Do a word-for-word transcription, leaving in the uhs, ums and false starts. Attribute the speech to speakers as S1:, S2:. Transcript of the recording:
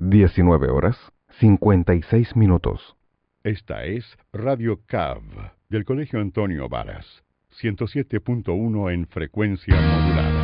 S1: diecinueve horas, cincuenta y seis minutos.
S2: Esta es Radio C A V del Colegio Antonio Varas, ciento siete punto uno en frecuencia modulada.